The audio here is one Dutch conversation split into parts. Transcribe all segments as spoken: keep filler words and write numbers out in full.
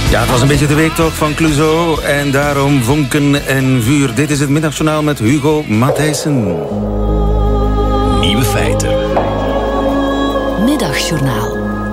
Ja, het was een beetje de week toch van Clouseau. En daarom vonken en vuur. Dit is het Middagjournaal met Hugo Matthijssen. Nieuwe feiten. Middagjournaal.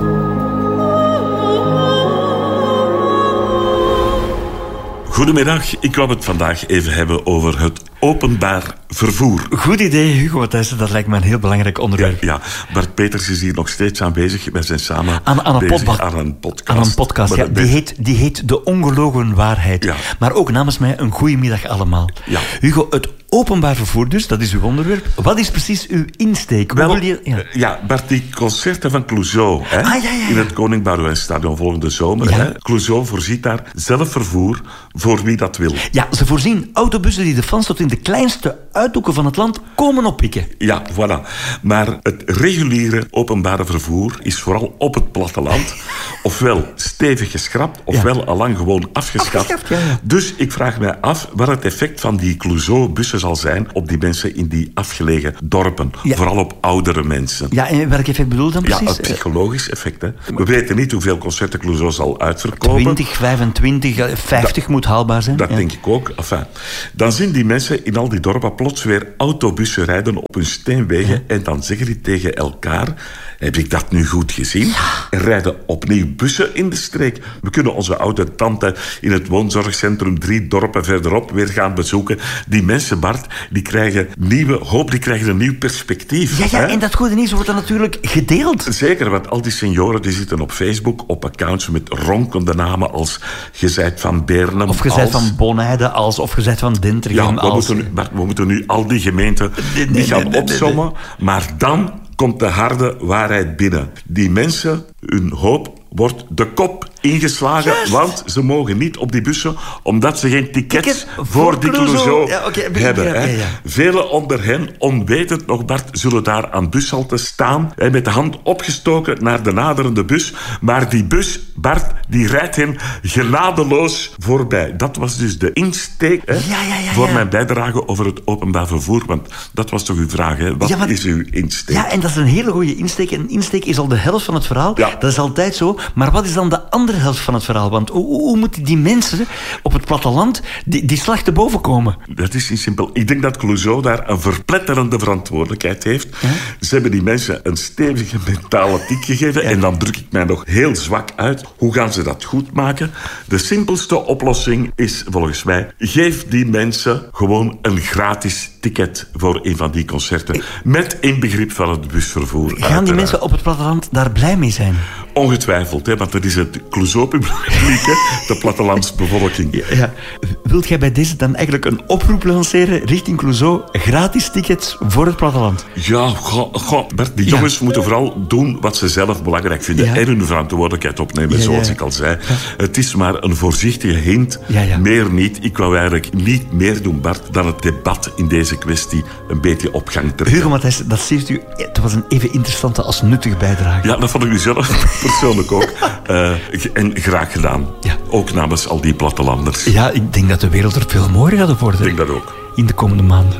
Goedemiddag, ik wou het vandaag even hebben over het openbaar vervoer. Goed idee, Hugo Matthijssen. Dat lijkt me een heel belangrijk onderwerp. Ja, ja, Bart Peters is hier nog steeds aanwezig. Wij zijn samen aan, aan, een, bezig podba- aan een podcast. Aan een podcast, ja. Die heet, die heet De Ongelogen Waarheid. Ja. Maar ook namens mij een goeiemiddag allemaal. Ja. Hugo, het openbaar vervoer dus, dat is uw onderwerp. Wat is precies uw insteek? Wel, wil je, ja. ja, Bart, die concerten van Clouseau hè, ah, ja, ja, ja. in het Koning Boudewijnstadion volgende zomer. Ja. Hè, Clouseau voorziet daar zelf vervoer voor wie dat wil. Ja, ze voorzien autobussen die de fans tot in de kleinste uithoeken van het land komen oppikken. Ja, voilà. Maar het reguliere openbare vervoer is vooral op het platteland ofwel stevig geschrapt, ofwel ja. allang gewoon afgeschaft. afgeschaft ja, ja. Dus ik vraag mij af wat het effect van die Clouseau-bussen zal zijn op die mensen in die afgelegen dorpen. Ja. Vooral op oudere mensen. Ja, en welk effect bedoel je dan precies? Ja, het psychologisch effect. Hè. We weten niet hoeveel concerten Clouseau zal uitverkopen. twintig, vijfentwintig, vijftig dat, moet haalbaar zijn. Dat ja. denk ik ook. Enfin, dan zien die mensen in al die dorpen plots weer autobussen rijden op hun steenwegen ja. en dan zeggen die tegen elkaar: heb ik dat nu goed gezien? Ja. En rijden opnieuw bussen in de streek. We kunnen onze oude tante in het woonzorgcentrum drie dorpen verderop weer gaan bezoeken. Die mensen, Bart, die krijgen nieuwe hoop, die krijgen een nieuw perspectief. Ja, ja hè? En dat goede nieuws wordt dan natuurlijk gedeeld. Zeker, want al die senioren die zitten op Facebook op accounts met ronkende namen als Gezijt van Beernem. Of Gezijt als... van Bonheide, als, of Gezijt van Dentergem. Ja, we, als... moeten nu, Bart, we moeten nu al die gemeenten nee, nee, niet gaan nee, nee, opsommen. Nee, nee. Maar dan komt de harde waarheid binnen. Die mensen, hun hoop wordt de kop ingeslagen, Juist. Want ze mogen niet op die bussen, omdat ze geen tickets Ticket voor, voor die Clouseau Clouseau ja, okay, hebben. ja, ja, ja. Velen onder hen, onwetend nog, Bart, zullen daar aan bushalte staan, hè, met de hand opgestoken naar de naderende bus. Maar die bus, Bart, die rijdt hen genadeloos voorbij. Dat was dus de insteek hè, ja, ja, ja, voor ja. mijn bijdrage over het openbaar vervoer. Want dat was toch uw vraag, hè? Wat ja, maar, is uw insteek? Ja, en dat is een hele goede insteek. En insteek is al de helft van het verhaal. Ja. Dat is altijd zo. Maar wat is dan de andere helft van het verhaal? Want hoe, hoe moeten die mensen op het platteland die, die slag te boven komen? Dat is niet simpel. Ik denk dat Clouseau daar een verpletterende verantwoordelijkheid heeft. Ja? Ze hebben die mensen een stevige mentale tik gegeven. Ja. En dan druk ik mij nog heel zwak uit. Hoe gaan ze dat goed maken? De simpelste oplossing is volgens mij: geef die mensen gewoon een gratis ticket voor een van die concerten. Met inbegrip van het busvervoer. Gaan uiteraard. die mensen op het platteland daar blij mee zijn? Ongetwijfeld, hè, want dat is het Clouseau-publiek, de plattelandsbevolking. Ja, ja. Wilt jij bij deze dan eigenlijk een oproep lanceren richting Clouseau? Gratis tickets voor het platteland? Ja, go, go, Bert, die jongens ja. moeten vooral doen wat ze zelf belangrijk vinden. Ja. En hun verantwoordelijkheid opnemen, ja, zoals ja. ik al zei. Ja. Het is maar een voorzichtige hint, ja, ja. meer niet. Ik wou eigenlijk niet meer doen, Bart, dan het debat in deze kwestie een beetje op gang trekken. Hugo Matthijssen, dat ziet u, het was een even interessante als nuttige bijdrage. Ja, dat vond ik u zelf persoonlijk ook. Uh, en graag gedaan. Ja. Ook namens al die plattelanders. Ja, ik denk dat de wereld er veel mooier gaat worden. Ik denk dat ook. In de komende maanden.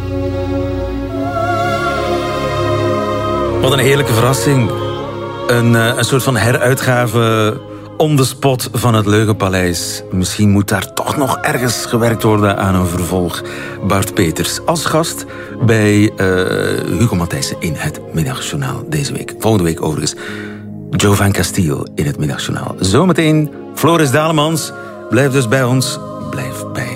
Wat een heerlijke verrassing. Een, uh, een soort van heruitgave on the spot van het Leugenpaleis. Misschien moet daar toch nog ergens gewerkt worden aan een vervolg. Bart Peters als gast bij uh, Hugo Matthijssen in het Middagjournaal deze week. Volgende week overigens Joe van Castile in het Middagjournaal. Zometeen Floris Dalemans. Blijf dus bij ons. Blijf bij